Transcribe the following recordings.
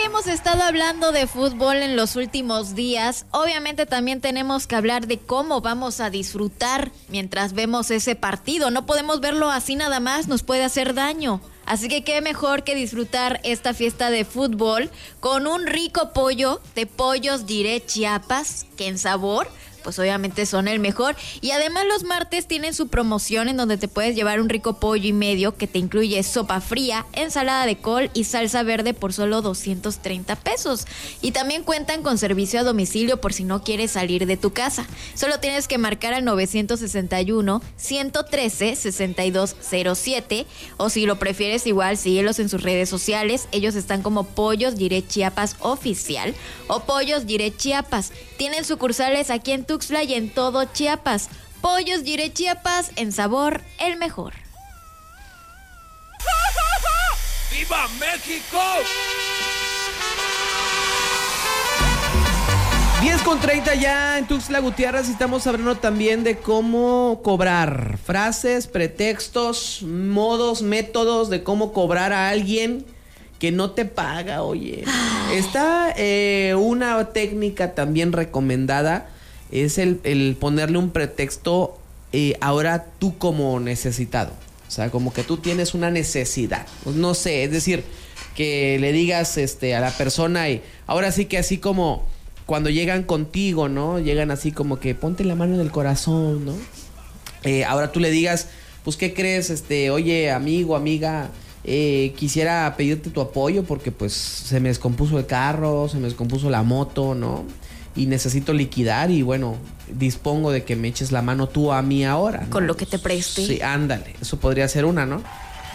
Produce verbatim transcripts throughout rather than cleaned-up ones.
hemos estado hablando de fútbol en los últimos días, obviamente también tenemos que hablar de cómo vamos a disfrutar mientras vemos ese partido. No podemos verlo así nada más, nos puede hacer daño. Así que qué mejor que disfrutar esta fiesta de fútbol con un rico pollo de Pollos Diré Chiapas, que en sabor pues obviamente son el mejor. Y además los martes tienen su promoción en donde te puedes llevar un rico pollo y medio que te incluye sopa fría, ensalada de col y salsa verde por solo doscientos treinta pesos. Y también cuentan con servicio a domicilio por si no quieres salir de tu casa. Solo tienes que marcar al nueve seis uno, uno trece, seis dos cero siete, o si lo prefieres igual síguelos en sus redes sociales. Ellos están como Pollos Diré Chiapas Oficial o Pollos Diré Chiapas. Tienen sucursales aquí en Tuxtla y en todo Chiapas. Pollos Diré Chiapas, en sabor el mejor. ¡Viva México! diez con treinta ya en Tuxtla Gutiérrez y estamos hablando también de cómo cobrar. Frases, pretextos, modos, métodos de cómo cobrar a alguien que no te paga, oye. Está eh, una técnica también recomendada, es el, el ponerle un pretexto eh, ahora tú como necesitado. O sea, como que tú tienes una necesidad. No sé, es decir, que le digas este, a la persona y ahora sí que así como cuando llegan contigo, ¿no? Llegan así como que ponte la mano en el corazón, ¿no? Eh, ahora tú le digas, pues, ¿qué crees? Este, oye, amigo, amiga, Eh, quisiera pedirte tu apoyo porque pues se me descompuso el carro, se me descompuso la moto, ¿no? Y necesito liquidar y bueno, dispongo de que me eches la mano tú a mí ahora, ¿no? Con lo que te preste. Sí, ándale, eso podría ser una, ¿no?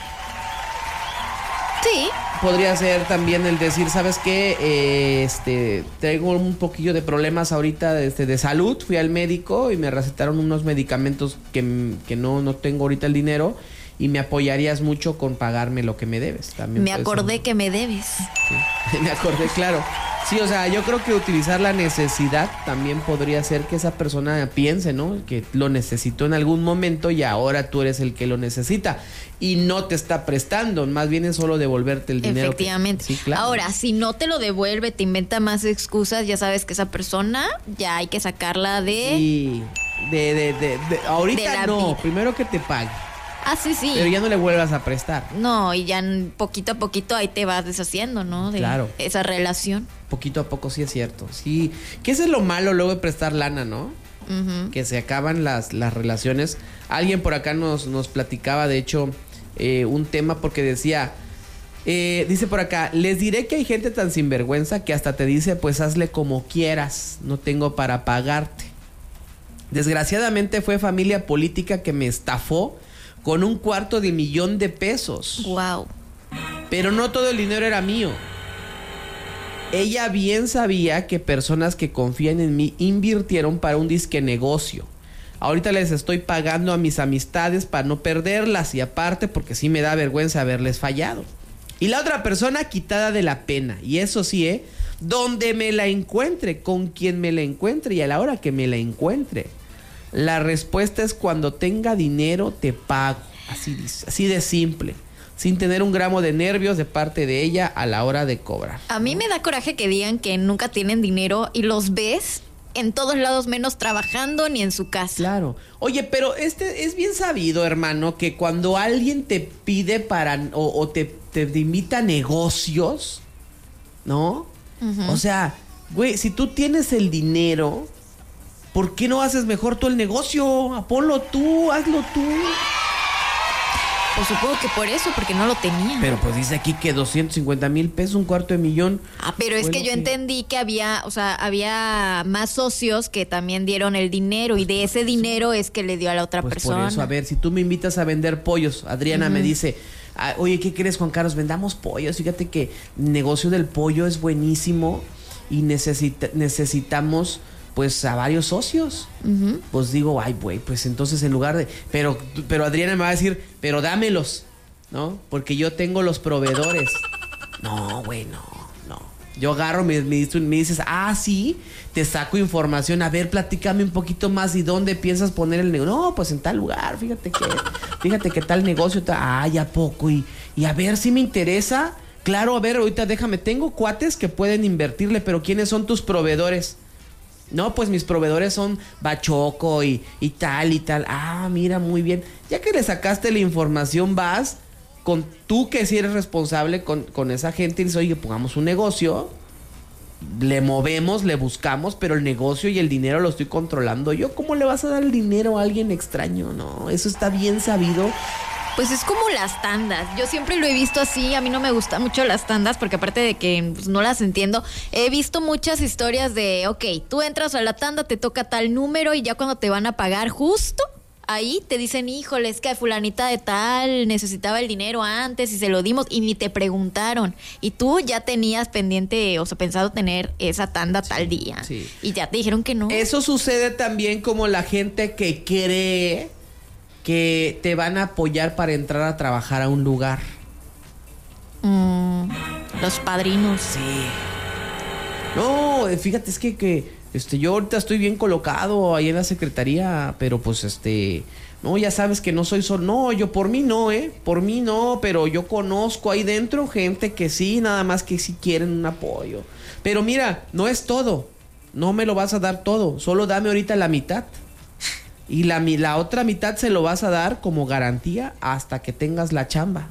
Sí. Podría ser también el decir, ¿sabes qué? Eh, este, tengo un poquillo de problemas ahorita de, de salud, fui al médico y me recetaron unos medicamentos que, que no, no tengo ahorita el dinero. Y me apoyarías mucho con pagarme lo que me debes. También me acordé ser. que me debes. Sí, me acordé, claro. Sí, o sea, yo creo que utilizar la necesidad también podría ser que esa persona piense, ¿no? Que lo necesitó en algún momento y ahora tú eres el que lo necesita. Y no te está prestando, más bien es solo devolverte el dinero. Efectivamente. Que, sí, claro. Ahora, si no te lo devuelve, te inventa más excusas, ya sabes que esa persona ya hay que sacarla de... Sí, de, de, de, de ahorita de no, vida. Primero que te pague. Ah, sí, sí. Pero ya no le vuelvas a prestar. No, y ya poquito a poquito ahí te vas deshaciendo, ¿no? De claro. Esa relación. Poquito a poco sí es cierto. Sí, que eso es lo malo luego de prestar lana, ¿no? Uh-huh. Que se acaban las, las relaciones. Alguien por acá nos, nos platicaba, de hecho, eh, un tema porque decía... Eh, dice por acá, les diré que hay gente tan sinvergüenza que hasta te dice, pues hazle como quieras, no tengo para pagarte. Desgraciadamente fue familia política que me estafó con un cuarto de millón de pesos. Wow. Pero no todo el dinero era mío. Ella bien sabía que personas que confían en mí invirtieron para un disque negocio. Ahorita les estoy pagando a mis amistades para no perderlas y aparte porque sí me da vergüenza haberles fallado. Y la otra persona quitada de la pena. Y eso sí, ¿eh? Donde me la encuentre, con quien me la encuentre y a la hora que me la encuentre. La respuesta es cuando tenga dinero te pago, así, así de simple, sin tener un gramo de nervios de parte de ella a la hora de cobrar. A mí me da coraje que digan que nunca tienen dinero y los ves en todos lados menos trabajando ni en su casa. Claro. Oye, pero este es bien sabido, hermano, que cuando alguien te pide para o, o te, te invita a negocios, ¿no? Uh-huh. O sea, güey, si tú tienes el dinero, ¿por qué no haces mejor tú el negocio? Ponlo tú, hazlo tú. Pues supongo que por eso, porque no lo tenía. Pero pues dice aquí que doscientos cincuenta mil pesos, un cuarto de millón. Ah, pero es que yo que... entendí que había, o sea, había más socios que también dieron el dinero y de ese dinero es que le dio a la otra pues persona. Por eso, a ver, si tú me invitas a vender pollos, Adriana uh-huh. me dice, ah, oye, ¿qué crees, Juan Carlos? Vendamos pollos. Fíjate que el negocio del pollo es buenísimo y necesita, necesitamos... pues a varios socios. Uh-huh. Pues digo, ay, güey, pues entonces en lugar de... Pero, pero Adriana me va a decir, pero dámelos, ¿no? Porque yo tengo los proveedores. No, güey, no, no. Yo agarro, me, me, me dices, ah, sí, te saco información. A ver, platícame un poquito más y dónde piensas poner el negocio. No, pues en tal lugar, fíjate que, fíjate que tal negocio, tal... Ay, ¿a poco? Y, y a ver si me interesa... Claro, a ver, ahorita déjame, tengo cuates que pueden invertirle, pero ¿quiénes son tus proveedores? No, pues mis proveedores son Bachoco y, y tal y tal. Ah, mira, muy bien. Ya que le sacaste la información, vas con tú que si eres responsable con, con esa gente y dices, oye, pongamos un negocio, le movemos, le buscamos, pero el negocio y el dinero lo estoy controlando yo. ¿Cómo le vas a dar el dinero a alguien extraño? No, eso está bien sabido. Pues es como las tandas. Yo siempre lo he visto así. A mí no me gustan mucho las tandas porque aparte de que pues, no las entiendo, he visto muchas historias de, ok, tú entras a la tanda, te toca tal número y ya cuando te van a pagar justo ahí te dicen, híjole, es que fulanita de tal necesitaba el dinero antes y se lo dimos y ni te preguntaron. Y tú ya tenías pendiente, o sea, pensado tener esa tanda sí, tal día. Sí. Y ya te dijeron que no. Eso sucede también como la gente que cree que te van a apoyar para entrar a trabajar a un lugar. Mm, los padrinos. Sí. No, fíjate, es que, que este, yo ahorita estoy bien colocado ahí en la secretaría, pero pues este, no, ya sabes que no soy solo. No, yo por mí no, eh, por mí no, pero yo conozco ahí dentro gente que sí, nada más que sí quieren un apoyo. Pero mira, no es todo, no me lo vas a dar todo, solo dame ahorita la mitad. Y la, la otra mitad se lo vas a dar como garantía hasta que tengas la chamba.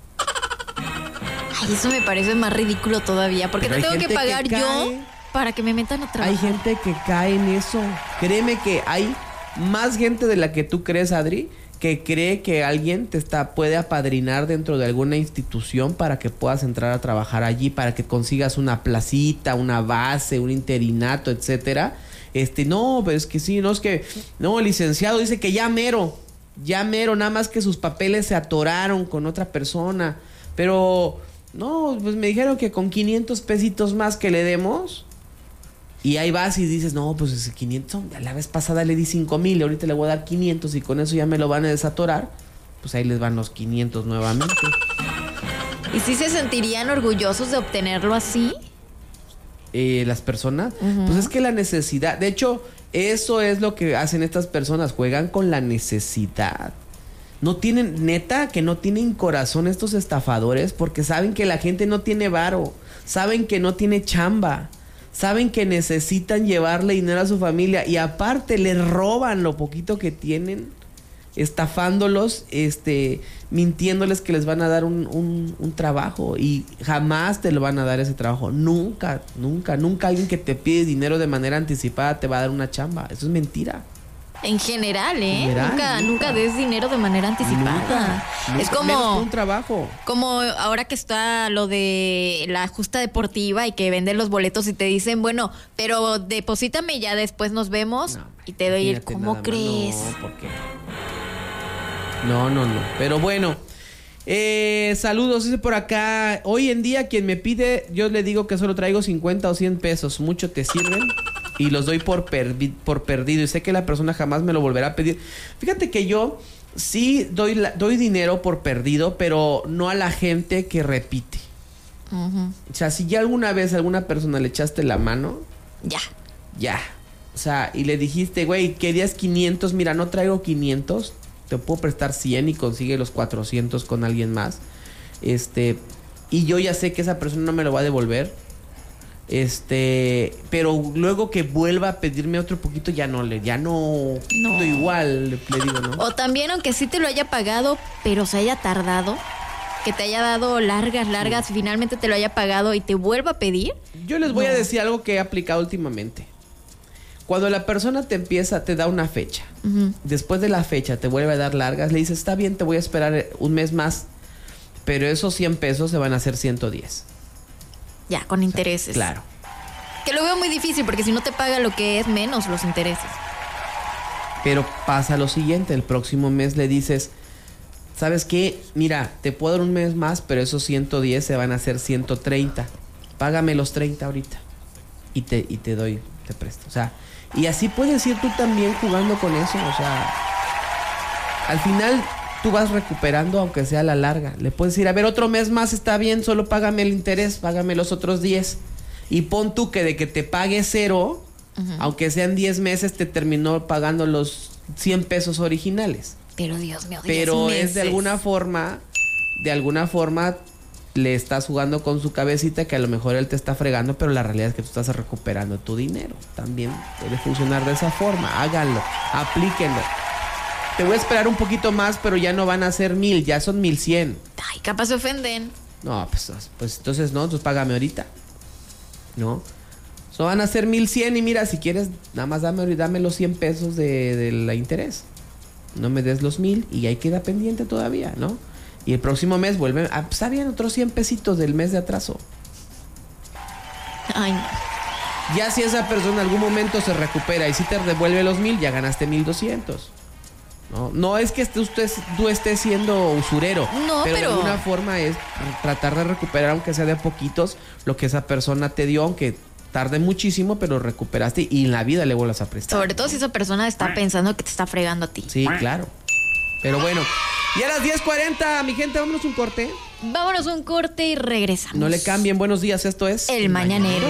Ay, eso me parece más ridículo todavía. Porque te tengo que pagar que yo para que me metan a trabajar. Hay gente que cae en eso. Créeme que hay más gente de la que tú crees, Adri, que cree que alguien te está puede apadrinar dentro de alguna institución para que puedas entrar a trabajar allí, para que consigas una placita, una base, un interinato, etcétera. Este, no, pero es que sí, no, es que, no, el licenciado dice que ya mero, ya mero, nada más que sus papeles se atoraron con otra persona, pero, no, pues me dijeron que con quinientos pesitos más que le demos, y ahí vas y dices, no, pues ese quinientos, la vez pasada le di cinco mil, ahorita le voy a dar quinientos y con eso ya me lo van a desatorar, pues ahí les van los quinientos nuevamente. ¿Y si se sentirían orgullosos de obtenerlo así? Eh, las personas, uh-huh. Pues es que la necesidad, de hecho, eso es lo que hacen estas personas, juegan con la necesidad. No tienen, neta, que no tienen corazón estos estafadores, porque saben que la gente no tiene varo, saben que no tiene chamba, saben que necesitan llevarle dinero a su familia y aparte les roban lo poquito que tienen, estafándolos, este, mintiéndoles que les van a dar un, un, un trabajo y jamás te lo van a dar ese trabajo. Nunca, nunca, nunca alguien que te pide dinero de manera anticipada te va a dar una chamba. Eso es mentira. En general, ¿eh? General, nunca, nunca, nunca des dinero de manera anticipada. Nunca, nunca, es como un trabajo. Como ahora que está lo de la justa deportiva y que venden los boletos y te dicen, bueno, pero deposítame y ya después nos vemos no, y te doy el ¿cómo crees? No, ¿por qué? No, no, no. Pero bueno, eh, saludos, dice por acá. Hoy en día quien me pide, yo le digo que solo traigo cincuenta o cien pesos. Mucho te sirven y los doy por, perdi- por perdido. Y sé que la persona jamás me lo volverá a pedir. Fíjate que yo sí doy, la, doy dinero por perdido, pero no a la gente que repite. Uh-huh. O sea, si ya alguna vez a alguna persona le echaste la mano. Ya. Ya. O sea, y le dijiste, güey, querías quinientos. Mira, no traigo quinientos. Te puedo prestar cien y consigue los cuatrocientos con alguien más. Este, y yo ya sé que esa persona no me lo va a devolver. Este, pero luego que vuelva a pedirme otro poquito, ya no le, ya no, no. igual, le, le digo, ¿no? O también, aunque sí te lo haya pagado, pero se haya tardado, que te haya dado largas, largas, sí. Y finalmente te lo haya pagado y te vuelva a pedir. Yo les voy no. a decir algo que he aplicado últimamente. Cuando la persona te empieza, te da una fecha. Uh-huh. Después de la fecha te vuelve a dar largas. Le dices, está bien, te voy a esperar un mes más. Pero esos cien pesos se van a hacer ciento diez. Ya, con intereses. O sea, claro. Que lo veo muy difícil porque si no te paga lo que es menos los intereses. Pero pasa lo siguiente. El próximo mes le dices, ¿sabes qué? Mira, te puedo dar un mes más, pero esos ciento diez se van a hacer ciento treinta. Págame los treinta ahorita. Y te, y te doy, te presto. O sea... Y así puedes ir tú también jugando con eso, o sea, al final tú vas recuperando aunque sea a la larga. Le puedes decir, a ver, otro mes más está bien, solo págame el interés, págame los otros diez. Y pon tú que de que te pague cero, uh-huh. aunque sean diez meses, te terminó pagando los cien pesos originales. Pero Dios mío, Pero es de alguna forma, de alguna forma, le estás jugando con su cabecita, que a lo mejor él te está fregando, pero la realidad es que tú estás recuperando tu dinero. También puede funcionar de esa forma. Háganlo, aplíquenlo. Te voy a esperar un poquito más, pero ya no van a ser mil, ya son mil cien. Ay, capaz se ofenden. No, pues, pues entonces no, entonces págame ahorita. ¿No? So, van a ser mil cien y mira, si quieres, nada más dame, dame los cien pesos de, de la interés. No me des los mil y ahí queda pendiente todavía, ¿no? Y el próximo mes vuelven, ah, pues está bien, otros cien pesitos del mes de atraso. Ay, no. Ya si esa persona en algún momento se recupera y si te devuelve los mil, ya ganaste mil doscientos. No, no es que estés, usted, tú estés siendo usurero, no, pero, pero de alguna forma es tratar de recuperar, aunque sea de poquitos, lo que esa persona te dio, aunque tarde muchísimo, pero recuperaste y en la vida le vuelvas a prestar. Sobre todo si esa persona está pensando que te está fregando a ti. Sí, claro. Pero bueno, y a las diez cuarenta, mi gente, vámonos un corte. Vámonos un corte y regresamos. No le cambien, buenos días, esto es... El Mañanero.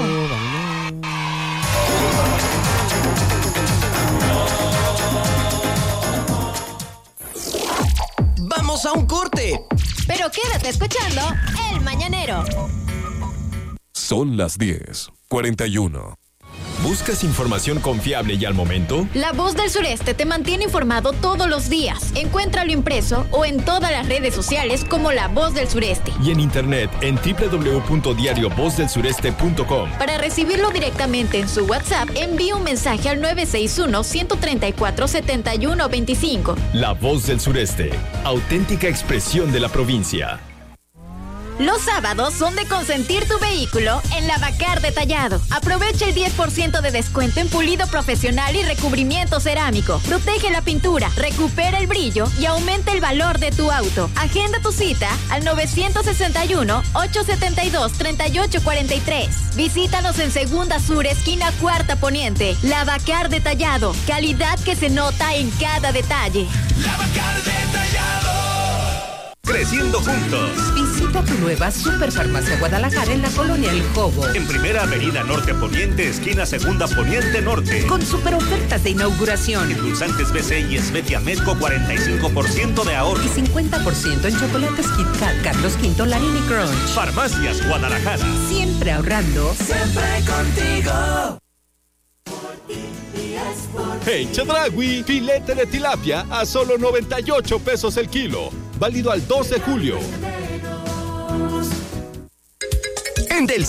Vamos a un corte. Pero quédate escuchando El Mañanero. Son las diez cuarenta y uno. ¿Buscas información confiable y al momento? La Voz del Sureste te mantiene informado todos los días. Encuéntralo impreso o en todas las redes sociales como La Voz del Sureste. Y en internet en doble u doble u doble u punto diario voz del sureste punto com. Para recibirlo directamente en su WhatsApp, envíe un mensaje al nueve seis uno, uno tres cuatro, siete uno dos cinco. La Voz del Sureste, auténtica expresión de la provincia. Los sábados son de consentir tu vehículo en Lavacar Detallado. Aprovecha el diez por ciento de descuento en pulido profesional y recubrimiento cerámico. Protege la pintura, recupera el brillo y aumenta el valor de tu auto. Agenda tu cita al nueve seis uno, ocho siete dos, tres ocho cuatro tres. Visítanos en Segunda Sur, esquina Cuarta Poniente. Lavacar Detallado, calidad que se nota en cada detalle. Lavacar Detallado. Creciendo juntos. Visita tu nueva Superfarmacia Guadalajara en la colonia El Jobo. En Primera Avenida Norte Poniente, esquina Segunda Poniente Norte. Con super ofertas de inauguración. Endulzantes B C y Esvetia Medco, cuarenta y cinco por ciento de ahorro. Y cincuenta por ciento en chocolates Kit Kat, Carlos V, Larini Crunch. Farmacias Guadalajara. Siempre ahorrando. Siempre contigo. En Chedraui, filete de tilapia a solo noventa y ocho pesos el kilo. Válido al dos de julio. En Del